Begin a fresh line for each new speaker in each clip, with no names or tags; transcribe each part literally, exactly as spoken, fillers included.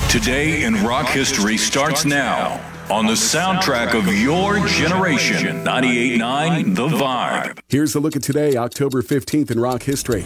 Today in Rock History starts now on the soundtrack of your generation. ninety-eight point nine The Vibe.
Here's a look at today, October fifteenth in rock history.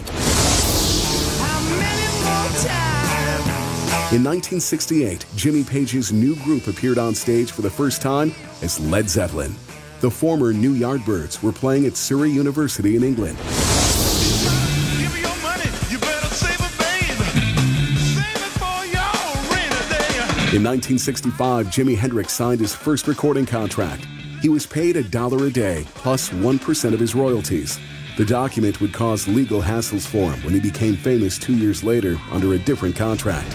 In nineteen sixty-eight, Jimmy Page's new group appeared on stage for the first time as Led Zeppelin. The former New Yardbirds were playing at Surrey University in England.
Give me your money, you better save it, babe. Save it for your rainy day.
In nineteen sixty-five, Jimi Hendrix signed his first recording contract. He was paid a dollar a day, plus one percent of his royalties. The document would cause legal hassles for him when he became famous two years later under a different contract.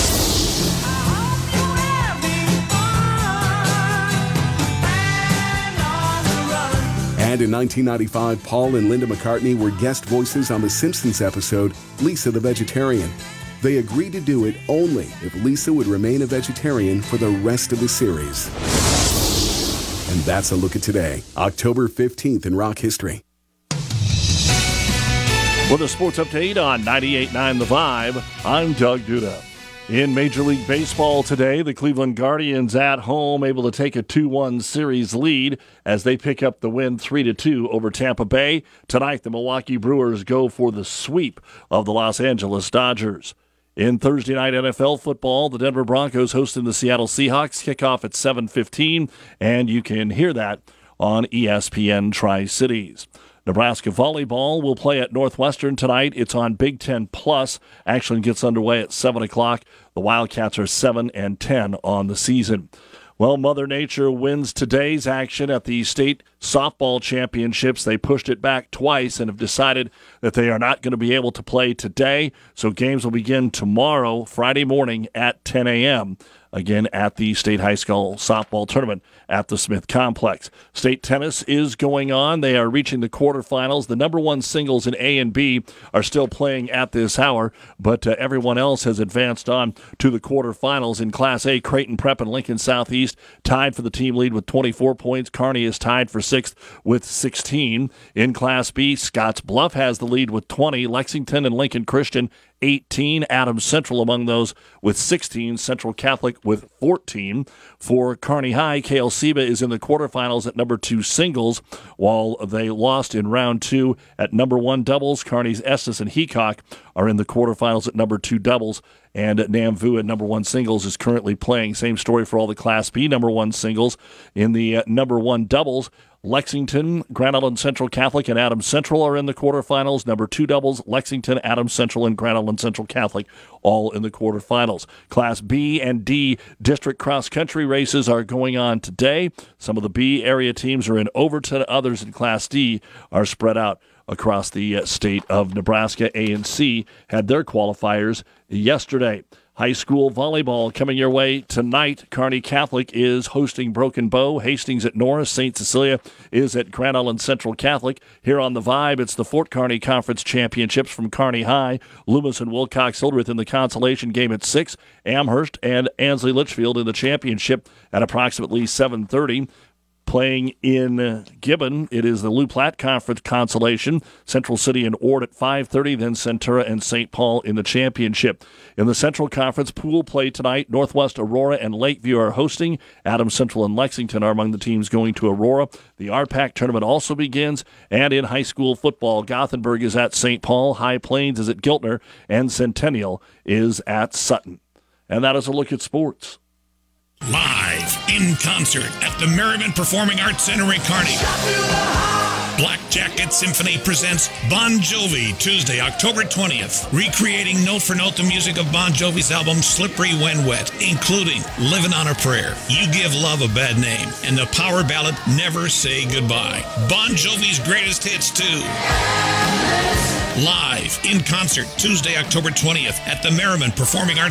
And in nineteen ninety-five, Paul and Linda McCartney were guest voices on The Simpsons episode, Lisa the Vegetarian. They agreed to do it only if Lisa would remain a vegetarian for the rest of the series. And that's a look at today, October fifteenth in rock history.
With a sports update on ninety-eight point nine The Vibe, I'm Doug Duda. In Major League Baseball today, the Cleveland Guardians at home able to take a two one series lead as they pick up the win three to two over Tampa Bay. Tonight, the Milwaukee Brewers go for the sweep of the Los Angeles Dodgers. In Thursday night N F L football, the Denver Broncos hosting the Seattle Seahawks. Kickoff at seven fifteen, and you can hear that on E S P N Tri-Cities. Nebraska volleyball will play at Northwestern tonight. It's on Big Ten Plus. Action gets underway at seven o'clock. The Wildcats are seven and ten on the season. Well, Mother Nature wins today's action at the state softball championships. They pushed it back twice and have decided that they are not going to be able to play today. So games will begin tomorrow, Friday morning at ten a.m., again at the State High School Softball Tournament at the Smith Complex. State tennis is going on. They are reaching the quarterfinals. The number one singles in A and B are still playing at this hour, but uh, everyone else has advanced on to the quarterfinals. In Class A, Creighton Prep and Lincoln Southeast tied for the team lead with twenty-four points. Kearney is tied for sixth with sixteen. In Class B, Scotts Bluff has the lead with twenty. Lexington and Lincoln Christian eighteen. Adams Central among those with sixteen. Central Catholic with fourteen. For Kearney High, K L Seba is in the quarterfinals at number two singles, while they lost in round two at number one doubles. Kearney's Estes and Heacock are in the quarterfinals at number two doubles, and Namvu at number one singles is currently playing. Same story for all the Class B number one singles. In the uh, number one doubles, Lexington, Grand Island Central Catholic, and Adams Central are in the quarterfinals. Number two doubles, Lexington, Adams Central, and Grand Island Central Catholic all in the quarterfinals. Class B and D district cross-country races are going on today. Some of the B area teams are in Overton. Others in Class D are spread out across the uh, state of Nebraska. A and C had their qualifiers yesterday. High school volleyball coming your way tonight. Kearney Catholic is hosting Broken Bow. Hastings at Norris. Saint Cecilia is at Grand Island Central Catholic. Here on The Vibe, it's the Fort Kearney Conference Championships from Kearney High. Loomis and Wilcox Hildreth in the consolation game at six. Amherst and Ansley Litchfield in the championship at approximately seven thirty. Playing in Gibbon, it is the Lou Platte Conference consolation. Central City and Ord at five thirty, then Centura and Saint Paul in the championship. In the Central Conference, pool play tonight. Northwest Aurora and Lakeview are hosting. Adams Central and Lexington are among the teams going to Aurora. The R PAC tournament also begins. And in high school football, Gothenburg is at Saint Paul, High Plains is at Giltner, and Centennial is at Sutton. And that is a look at sports.
Live in concert at the Merriman Performing Arts Center in Kearney. Black Jacket Symphony presents Bon Jovi Tuesday, October twentieth, recreating note for note the music of Bon Jovi's album Slippery When Wet, including Living on a Prayer, You Give Love a Bad Name, and the power ballad Never Say Goodbye. Bon Jovi's greatest hits too. Live in concert Tuesday, October twentieth at the Merriman Performing Arts